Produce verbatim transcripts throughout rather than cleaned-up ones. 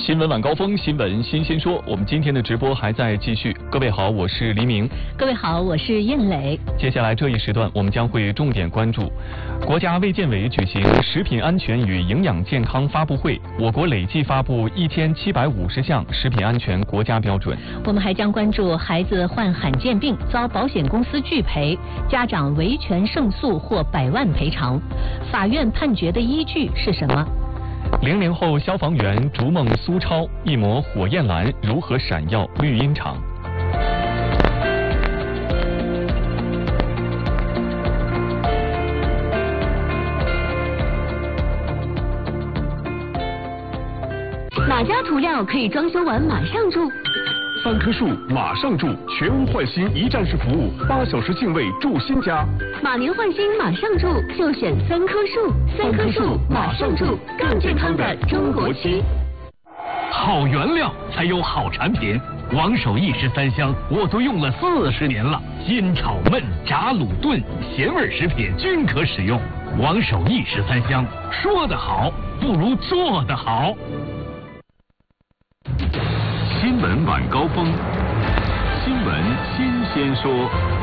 新闻晚高峰，新闻新鲜说。我们今天的直播还在继续。各位好，我是黎明。 各位好，我是燕磊。 接下来这一时段，我们将会重点关注国家卫健委举行食品安全与营养健康发布会，我国累计发布一千七百五十项食品安全国家标准。 我们还将关注孩子患罕见病遭保险公司拒赔，家长维权胜诉获百万赔偿，法院判决的依据是什么？ 零零后消防员逐梦苏超，一抹火焰蓝如何闪耀绿茵场？ 哪家涂料可以装修完马上住？ 三棵树马上住，全屋换新一站式服务，八小时净位住新家。 马年换新马上住，就选三棵树。三棵树马上住，更健康的中国区。 好原料才有好产品，王守义十三香我都用了四十年了，煎炒焖炸卤炖咸味食品均可使用。王守义十三香，说得好不如做得好。 新闻晚高峰，新闻新鲜说。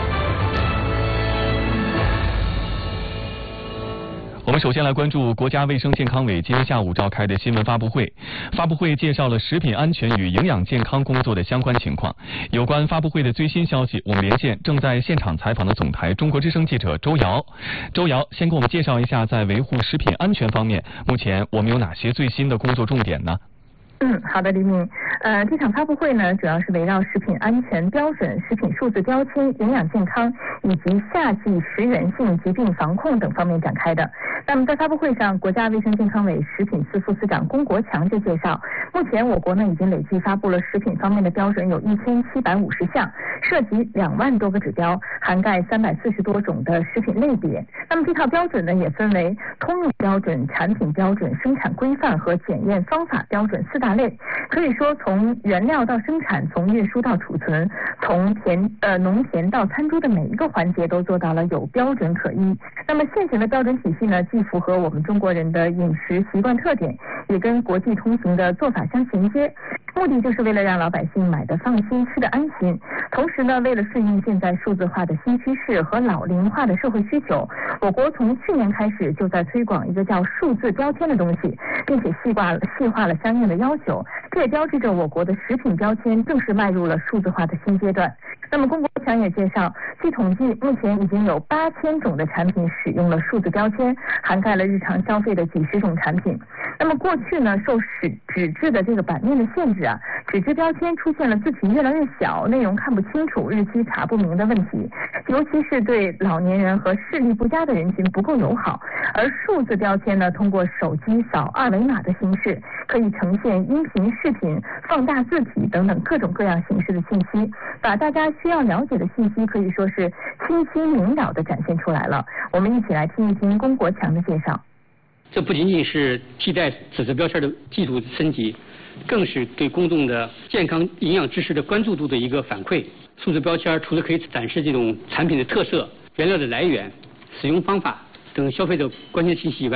我们首先来关注国家卫生健康委今天下午召开的新闻发布会。发布会介绍了食品安全与营养健康工作的相关情况。有关发布会的最新消息，我们连线正在现场采访的总台中国之声记者周瑶。周瑶，先给我们介绍一下，在维护食品安全方面，目前我们有哪些最新的工作重点呢？ 嗯，好的，黎明。呃，这场发布会呢，主要是围绕食品安全标准、食品数字标签、营养健康以及夏季食源性疾病防控等方面展开的。那么在发布会上，国家卫生健康委食品司副司长龚国强就介绍，目前我国呢已经累计发布了食品方面的标准有一千七百五十项，涉及两万多个指标，涵盖三百四十多种的食品类别。那么这套标准呢，也分为通用标准、产品标准、生产规范和检验方法标准四大类。可以说，从原料到生产，从运输到储存，从田呃农田到餐桌的每一个环节都做到了有标准可依。那么现行的标准体系呢，既符合我们中国人的饮食习惯特点，也跟国际通行的做法相衔接。目的就是为了让老百姓买得放心，吃得安心。同时呢，为了顺应现在数字化的新趋势和老龄化的社会需求，我国从去年开始就在推广一个叫数字标签的东西，并且细化了细化了相应的要求。这也标志着我国的食品标签正式迈入了数字化的新阶段。那么龚国强也介绍，据统计，目前已经有八千种的产品使用了数字标签，涵盖了日常消费的几十种产品。那么过去呢，受纸纸质的这个版面的限制啊，纸质标签出现了字体越来越小、内容看不清楚、日期查不明的问题，尤其是对老年人和视力不佳的人群不够友好。而数字标签呢，通过手机扫二维码的形式，可以呈现音频、视频、放大字体等等各种各样形式的信息，把大家需要了解的信息可以说是清晰明了地展现出来了。我们一起来听一听龚国强的介绍。 这不仅仅是替代纸质标签的技术升级，更是对公众的健康营养知识的关注度的一个反馈。数字标签除了可以展示这种产品的特色、原料的来源、使用方法等消费者关键信息以外，